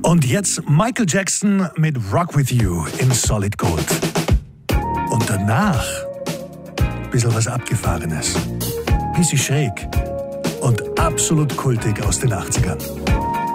Und jetzt Michael Jackson mit Rock With You in Solid Gold. Und danach ein bisschen was Abgefahrenes. Bisschen schräg und absolut kultig aus den 80ern.